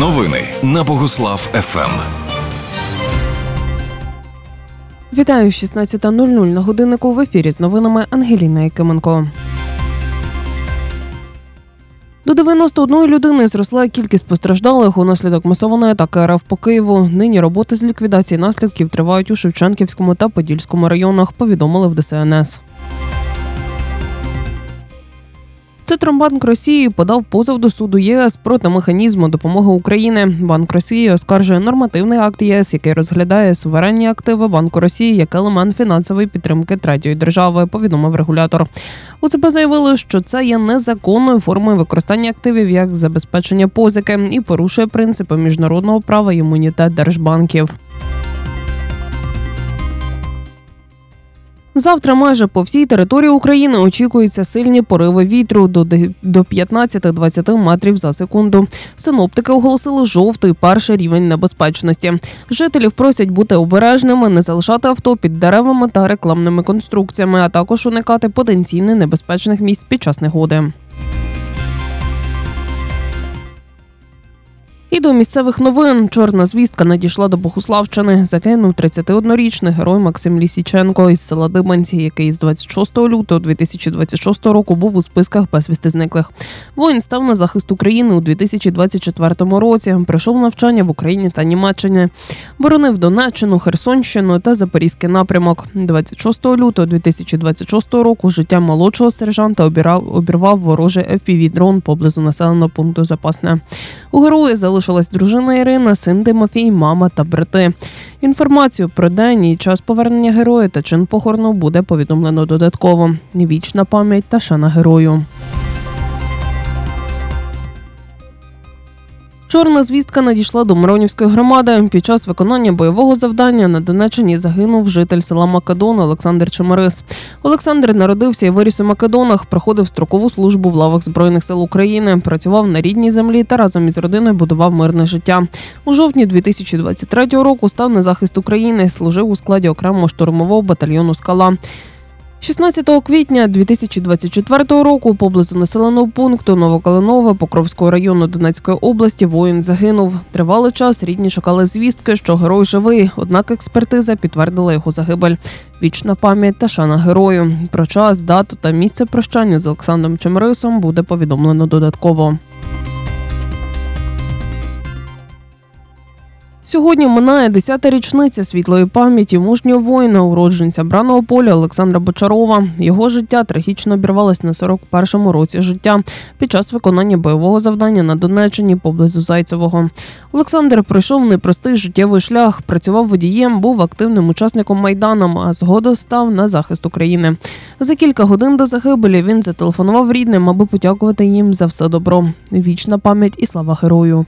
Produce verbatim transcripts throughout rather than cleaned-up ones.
Новини на Богуслав еф ем. Вітаю, шістнадцята нуль нуль на годиннику, в ефірі з новинами Ангеліна Якименко. До дев'яносто однієї людини зросла кількість постраждалих унаслідок масованої атаки РФ по Києву. Нині роботи з ліквідації наслідків тривають у Шевченківському та Подільському районах, повідомили в Де Ес Ен Ес. Центробанк Росії подав позов до суду Є Ес проти механізму допомоги Україні. Банк Росії оскаржує нормативний акт Є Ес, який розглядає суверенні активи Банку Росії як елемент фінансової підтримки третьої держави, повідомив регулятор. У Це Бе заявили, що це є незаконною формою використання активів як забезпечення позики і порушує принципи міжнародного права і імунітет держбанків. Завтра майже по всій території України очікуються сильні пориви вітру до п'ятнадцяти-двадцяти метрів за секунду. Синоптики оголосили жовтий перший рівень небезпечності. Жителів просять бути обережними, не залишати авто під деревами та рекламними конструкціями, а також уникати потенційно небезпечних місць під час негоди. І до місцевих новин. Чорна звістка надійшла до Богуславщини. Загинув тридцятиоднорічний герой Максим Лісіченко із села Дибанці, який з двадцять шостого лютого дві тисячі двадцять шостого року був у списках безвісти зниклих. Воїн став на захист України у дві тисячі двадцять четвертому році. Пройшов навчання в Україні та Німеччині. Боронив Донеччину, Херсонщину та Запорізький напрямок. двадцять шостого лютого дві тисячі двадцять шостого року життя молодшого сержанта обірав, обірвав ворожий еф пі ві-дрон поблизу населеного пункту Запасне. У героя залишилась дружина Ірина, син Тимофій, мама та брати. Інформацію про день і час повернення героя та чин похорону буде повідомлено додатково. Вічна пам'ять та шана герою. Чорна звістка надійшла до Миронівської громади. Під час виконання бойового завдання на Донеччині загинув житель села Македон Олександр Чемерис. Олександр народився і виріс у Македонах, проходив строкову службу в лавах Збройних сил України, працював на рідній землі та разом із родиною будував мирне життя. У жовтні дві тисячі двадцять третього року став на захист України, служив у складі окремого штурмового батальйону «Скала». шістнадцятого квітня дві тисячі двадцять четвертого року поблизу населеного пункту Новокалинове Покровського району Донецької області воїн загинув. Тривалий час рідні шукали звістки, що герой живий, однак експертиза підтвердила його загибель. Вічна пам'ять та шана герою. Про час, дату та місце прощання з Олександром Чемерисом буде повідомлено додатково. Сьогодні минає десята річниця світлої пам'яті мужнього воїна, уродженця Браного Поля Олександра Бочарова. Його життя трагічно обірвалось на сорок першому році життя під час виконання бойового завдання на Донеччині поблизу Зайцевого. Олександр пройшов непростий життєвий шлях, працював водієм, був активним учасником Майдану, а згодом став на захист України. За кілька годин до загибелі він зателефонував рідним, аби подякувати їм за все добро. Вічна пам'ять і слава герою.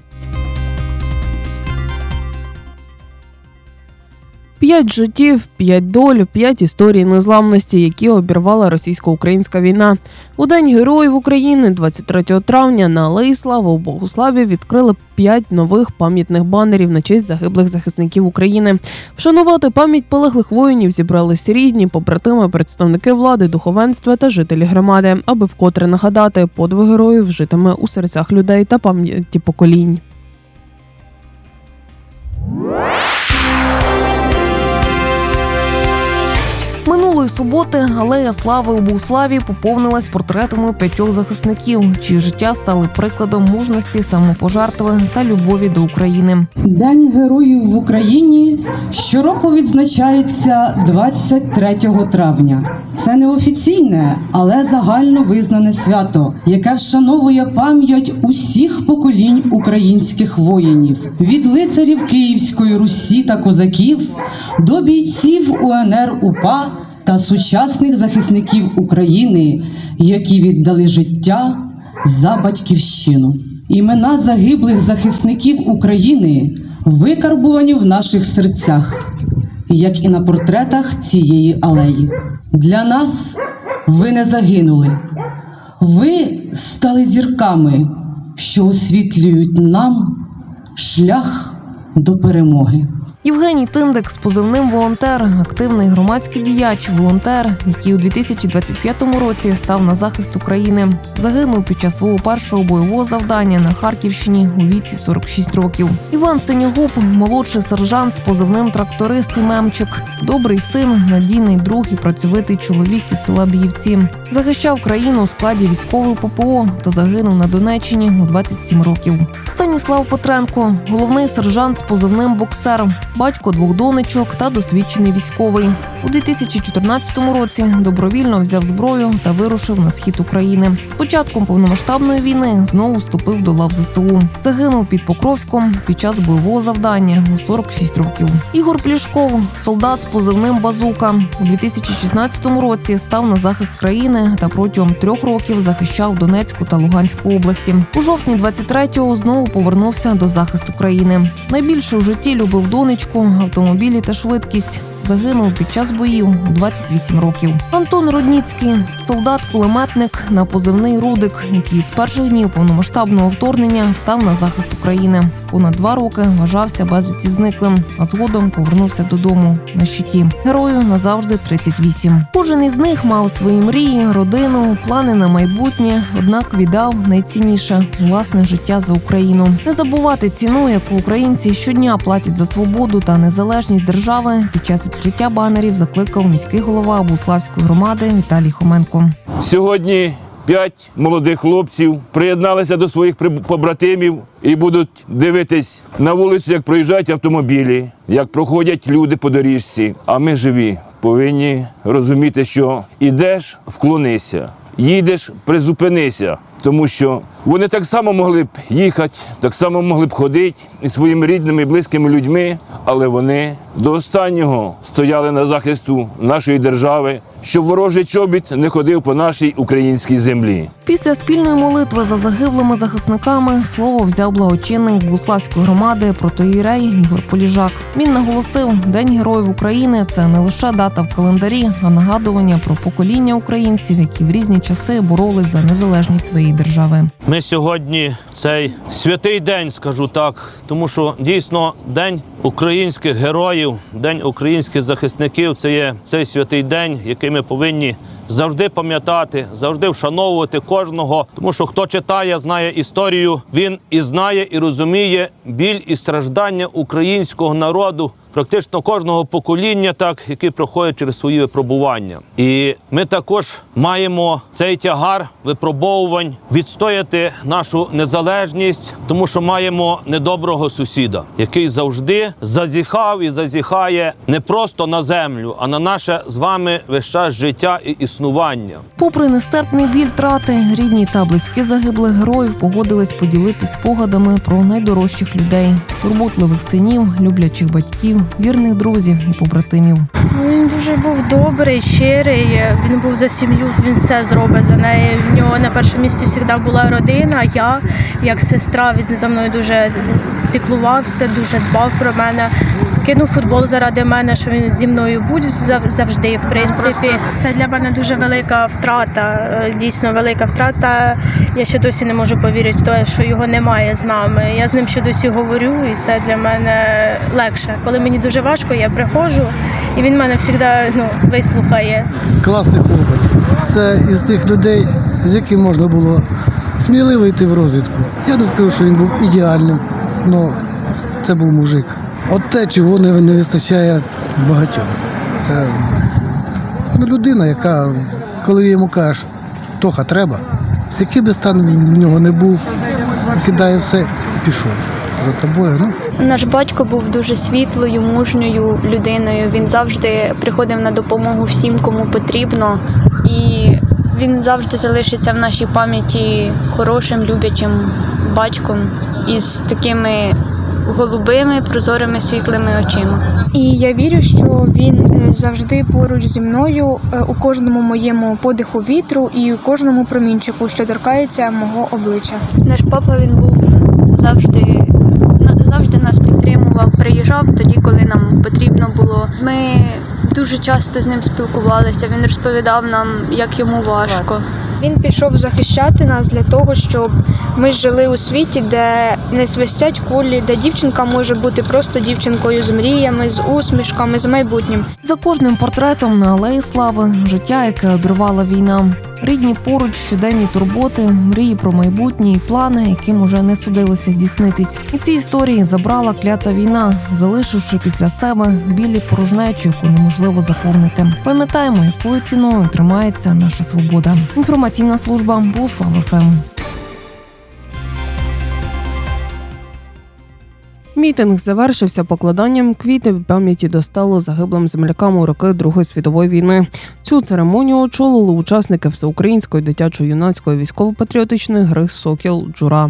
П'ять життів, п'ять доль, п'ять історій незламності, які обірвала російсько-українська війна. У День Героїв України двадцять третього травня на Алеї Слави у Богуславі відкрили п'ять нових пам'ятних банерів на честь загиблих захисників України. Вшанувати пам'ять полеглих воїнів зібрались рідні, побратими, представники влади, духовенства та жителі громади, аби вкотре нагадати, подвиг героїв житиме у серцях людей та пам'яті поколінь. Минулої суботи Алея Слави у Богуславі поповнилась портретами п'ятьох захисників, чиї життя стали прикладом мужності, самопожертви та любові до України. День Героїв в Україні щороку відзначається двадцять третього травня. Це не офіційне, але загально визнане свято, яке вшановує пам'ять усіх поколінь українських воїнів. Від лицарів Київської Русі та козаків до бійців У Ен Ер У Пе А та сучасних захисників України, які віддали життя за батьківщину. Імена загиблих захисників України викарбувані в наших серцях, як і на портретах цієї алеї. Для нас ви не загинули. Ви стали зірками, що освітлюють нам шлях до перемоги. Євгеній Тиндик з позивним «Волонтер» – активний громадський діяч, волонтер, який у дві тисячі двадцять п'ятому році став на захист України. Загинув під час свого першого бойового завдання на Харківщині у віці сорок шість років. Іван Синьогуб – молодший сержант з позивним «Тракторист» і «Мемчик». Добрий син, надійний друг і працьовитий чоловік із села Біївці. Захищав країну у складі військової ППО та загинув на Донеччині у двадцять сім років. Станіслав Петренко – головний сержант з позивним «Боксер», батько двох донечок та досвідчений військовий. У дві тисячі чотирнадцятому році добровільно взяв зброю та вирушив на схід України. З початком повномасштабної війни знову вступив до лав ЗСУ. Загинув під Покровськом під час бойового завдання у сорок шість років. Ігор Плішков – солдат з позивним «Базука». У дві тисячі шістнадцятому році став на захист країни та протягом трьох років захищав Донецьку та Луганську області. У жовтні двадцять третього знову повернувся до захисту країни. Найбільше у житті любив донечку, автомобілі та швидкість. Загинув під час боїв у двадцять вісім років. Антон Рудніцький – солдат-кулеметник на позивний «Рудик», який з перших днів повномасштабного вторгнення став на захист України. Понад два роки вважався безвісти зниклим, а згодом повернувся додому на щиті. Герою назавжди тридцять вісім. Кожен із них мав свої мрії, родину, плани на майбутнє, однак віддав найцінніше – власне життя за Україну. Не забувати ціну, яку українці щодня платять за свободу та незалежність держави, під час відкриття банерів закликав міський голова Богуславської громади Віталій Хоменко. Сьогодні п'ять молодих хлопців приєдналися до своїх побратимів і будуть дивитись на вулицю, як проїжджають автомобілі, як проходять люди по доріжці. А ми живі, повинні розуміти, що ідеш – вклонися, їдеш – призупинися. Тому що вони так само могли б їхати, так само могли б ходити із своїми рідними і близькими людьми, але вони до останнього стояли на захисту нашої держави, щоб ворожий чобіт не ходив по нашій українській землі. Після спільної молитви за загиблими захисниками слово взяв благочинник Богуславської громади протоієрей Ігор Поліжак. Він наголосив, День Героїв України – це не лише дата в календарі, а нагадування про покоління українців, які в різні часи боролись за незалежність своєї держави. Ми сьогодні цей святий день, скажу так, тому що дійсно День українських героїв, День українських захисників – це є цей святий день, який ми повинні завжди пам'ятати, завжди вшановувати кожного, тому що хто читає, знає історію, він і знає, і розуміє біль і страждання українського народу, практично кожного покоління, так, які проходять через свої випробування. І ми також маємо цей тягар випробовувань відстояти нашу незалежність, тому що маємо недоброго сусіда, який завжди зазіхав і зазіхає не просто на землю, а на наше з вами весь час життя і існування. Попри нестерпний біль втрати, рідні та близькі загиблих героїв погодились поділитись спогадами про найдорожчих людей – турботливих синів, люблячих батьків, вірних друзів і побратимів. Він дуже був добрий, щирий, він був за сім'ю, він все зробить за неї. В нього на першому місці завжди була родина, я, як сестра, він за мною дуже піклувався, дуже дбав про мене. Кинув футбол заради мене, що він зі мною буде завжди, в принципі. Це для мене дуже велика втрата, дійсно велика втрата. Я ще досі не можу повірити в те, що його немає з нами. Я з ним ще досі говорю, і це для мене легше. Коли мені дуже важко, я приходжу, і він мене завжди ну, вислухає. Класний хлопець. Це із тих людей, з яким можна було сміливо йти в розвідку. Я не скажу, що він був ідеальним, але це був мужик. От те, чого не, не вистачає багатьом. Це ну, людина, яка, коли йому кажеш, Тоха, треба, який би стан в нього не був, кидає все і пішов за тобою. Ну. Наш батько був дуже світлою, мужньою людиною. Він завжди приходив на допомогу всім, кому потрібно. І він завжди залишиться в нашій пам'яті хорошим, люблячим батьком із такими голубими, прозорими, світлими очима. І я вірю, що він завжди поруч зі мною у кожному моєму подиху вітру і у кожному промінчику, що торкається мого обличчя. Наш папа, він був завжди, завжди нас підтримував, приїжджав тоді, коли нам потрібно було. Ми дуже часто з ним спілкувалися, він розповідав нам, як йому важко, Він пішов захищати нас для того, щоб ми жили у світі, де не свистять кулі, де дівчинка може бути просто дівчинкою з мріями, з усмішками, з майбутнім. За кожним портретом на Алеї Слави – життя, яке обірвала війна. Рідні поруч, щоденні турботи, мрії про майбутнє і плани, яким уже не судилося здійснитись. І ці історії забрала клята війна, залишивши після себе білі порожнечу, яку неможливо заповнити. Пам'ятаємо, якою ціною тримається наша свобода. Інформаційна служба Богуслав еф ем. Мітинг завершився покладанням квітів пам'яті до стелу загиблим землякам у роки Другої світової війни. Цю церемонію очолили учасники всеукраїнської дитячо-юнацької військово-патріотичної гри «Сокіл Джура».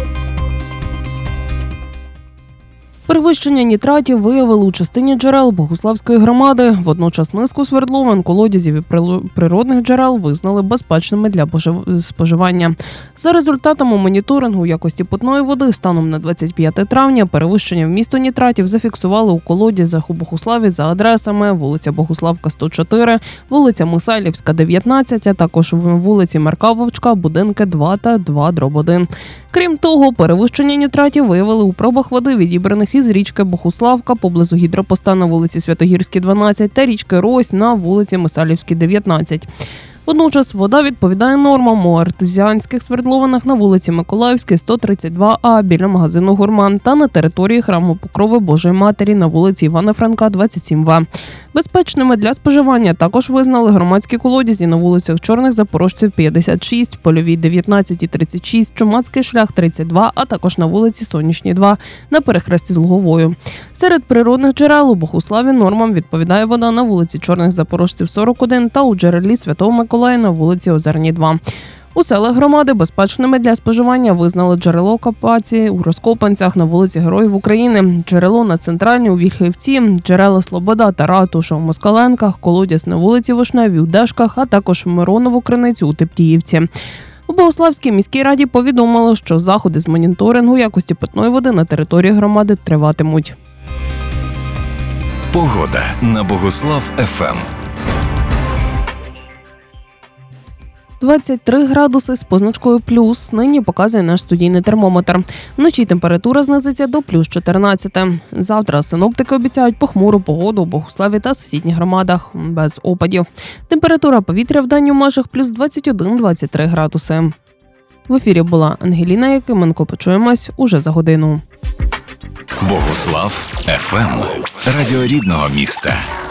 Перевищення нітратів виявили у частині джерел Богуславської громади. Водночас низку свердловин, колодязів і природних джерел визнали безпечними для споживання. За результатами моніторингу якості питної води станом на двадцять п'яте травня перевищення вмісту нітратів зафіксували у колодязях у Богуславі за адресами вулиця Богуславка, сто чотири, вулиця Мисайлівська, дев'ятнадцять, а також вулиці Меркавовська, будинки два та два дроб один. Крім того, перевищення нітратів виявили у пробах води, відібраних із річки Богуславка поблизу гідропоста на вулиці Святогірській, дванадцять та річки Рось на вулиці Мисайлівській, дев'ятнадцять. Водночас вода відповідає нормам у артезіанських свердловинах на вулиці Миколаївській, сто тридцять два а біля магазину «Гурман» та на території храму Покрови Божої Матері на вулиці Івана Франка, двадцять сім в. Безпечними для споживання також визнали громадські колодязі на вулицях Чорних Запорожців, п'ятдесят шість, Польовій, дев'ятнадцять і тридцять шість, Чумацький шлях, тридцять два, а також на вулиці Сонячній, два, на перехресті з Луговою. Серед природних джерел у Богуславі нормам відповідає вода на вулиці Чорних Запорожців, сорок один та у джерелі Святого Миколая на вулиці Озерній, два. У селах громади безпечними для споживання визнали джерело Копаці у Розкопанцях на вулиці Героїв України, джерело на Центральній у Вільхівці, джерела Слобода та Ратуша у Москаленках, колодязь на вулиці Вишневій у Дешках, а також Миронову Криницю у Тептіївці. У Богуславській міській раді повідомили, що заходи з моніторингу якості питної води на території громади триватимуть. Погода на Богуслав еф ем. двадцять три градуси з позначкою плюс. Нині показує наш студійний термометр. Вночі температура знизиться до плюс чотирнадцять. Завтра синоптики обіцяють похмуру погоду у Богуславі та сусідніх громадах без опадів. Температура повітря в день у межах плюс двадцять один - двадцять три градуси. В ефірі була Ангеліна Якименко. Почуємось уже за годину. Богуслав еф ем. Радіо рідного міста.